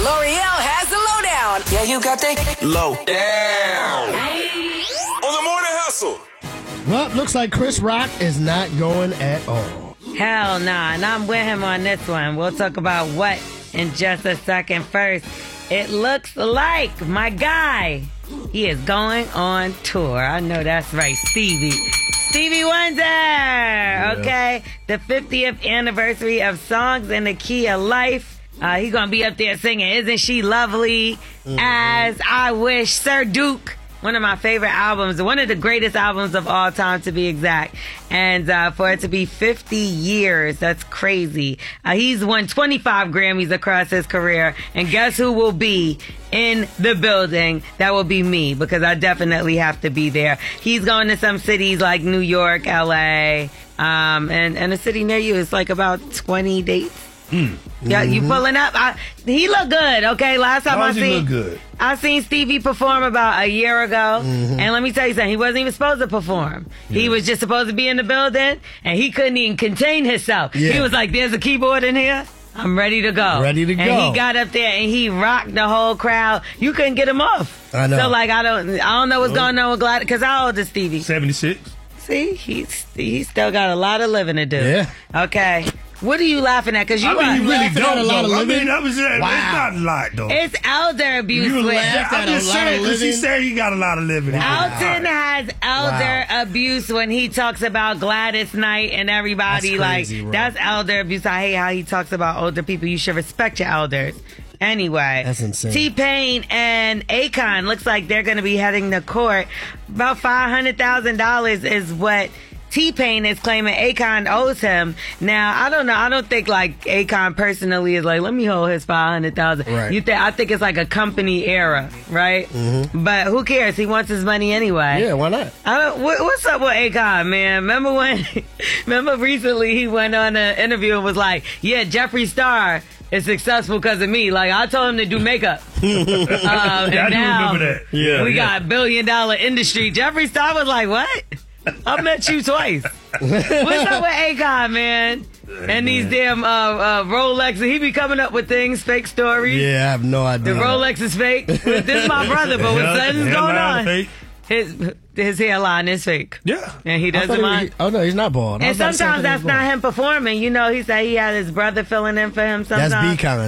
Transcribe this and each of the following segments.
L'Oreal has the lowdown. Yeah, you got that low down. On the Morning Hustle. Well, looks like Chris Rock is not going at all. Hell nah, and I'm with him on this one. We'll talk about what in just a second. First, it looks like my guy, he is going on tour. I know that's right, Stevie Wonder, okay? The 50th anniversary of Songs in the Key of Life. He's going to be up there singing Isn't She Lovely, As I Wish, Sir Duke. One of my favorite albums, one of the greatest albums of all time, to be exact. And for it to be 50 years, that's crazy. He's won 25 Grammys across his career. And guess who will be in the building? That will be me, because I definitely have to be there. He's going to some cities like New York, L.A., and a city near you. It's like about 20 dates. Yeah, you pulling up? He look good, okay? Last time I seen Stevie perform about a year ago, and let me tell you something, he wasn't even supposed to perform. He was just supposed to be in the building, and he couldn't even contain himself. He was like, there's a keyboard in here, I'm ready to go. And he got up there, and he rocked the whole crowd. You couldn't get him off. I know. So, like, I don't know what's going on with Gladys, because how old is Stevie? 76. See, he's still got a lot of living to do. Yeah. Okay. What are you laughing at? Because you really don't. A lot of living. It's not a lot, though. It's elder abuse. I'm just saying, because he said he got a lot of living. Alton has elder abuse when he talks about Gladys Knight and everybody. That's crazy, that's elder abuse. I hate how he talks about older people. You should respect your elders. Anyway, that's insane. T-Pain and Akon looks like they're going to be heading to court. About $500,000 is what T-Pain is claiming Akon owes him. Now, I don't know. I don't think like Akon personally is like, let me hold his $500,000. Right. I think it's like a company error, right? But who cares? He wants his money anyway. Yeah, why not? What's up with Akon, man? Remember recently he went on an interview and was like, yeah, Jeffree Star is successful because of me. Like, I told him to do makeup. And now remember that. Yeah, we got $1 billion industry. Jeffree Star was like, what? I met you twice. What's up with Akon, man? And these damn Rolex. He be coming up with things, fake stories. Yeah, I have no idea. The Rolex is fake. This is my brother, but what something's going on? Fake. His hairline is fake. Yeah. And he doesn't mind. Oh, no, he's not bald. And sometimes that's not him performing. You know, he said he had his brother filling in for him sometimes. That's B-Con.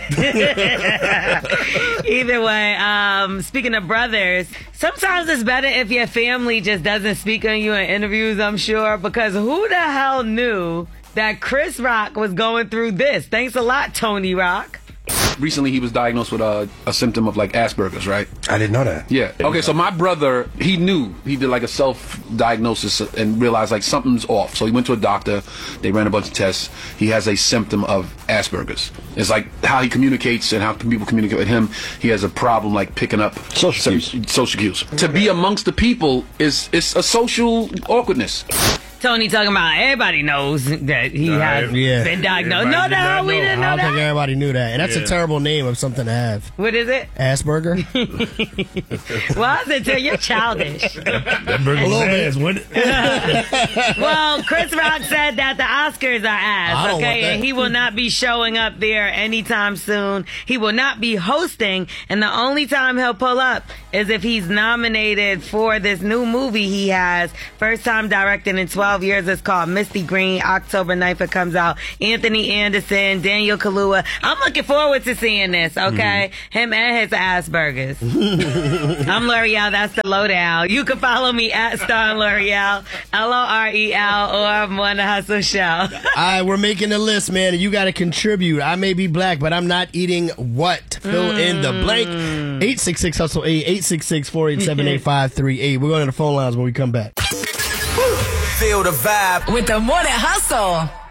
Either way, speaking of brothers, sometimes it's better if your family just doesn't speak on you in interviews, I'm sure, because who the hell knew that Chris Rock was going through this? Thanks a lot, Tony Rock. Recently, he was diagnosed with a symptom of like Asperger's, right? I didn't know that. Yeah. Okay, so my brother, he did like a self-diagnosis and realized like something's off. So he went to a doctor. They ran a bunch of tests. He has a symptom of Asperger's. It's like how he communicates and how people communicate with him. He has a problem like picking up social cues. To be amongst the people it's a social awkwardness. Tony talking about everybody knows that he has been diagnosed. We didn't know that. I don't think everybody knew that. And that's a terrible name of something to have. What is it? Asperger. Well, I said to you're childish. That burger's ass, wasn't it? Well, Chris Rock said that the Oscars are ass, okay? And he will not be showing up there anytime soon. He will not be hosting, and the only time he'll pull up is if he's nominated for this new movie he has. First time directing in 12 years. It's called Misty Green. October 9th it comes out. Anthony Anderson, Daniel Kaluuya. I'm looking forward to seeing this, okay? Him and his Asperger's. I'm L'Oreal. That's the lowdown. You can follow me at Star L'Oreal, L'Orel, or I'm on the Hustle Show. All right, we're making a list, man, and you got to contribute. I may be black, but I'm not eating what? Fill in the blank. 866-HUSTLE-8, 866-487-8538. We're going to the phone lines when we come back. Feel the vibe with the Morning Hustle.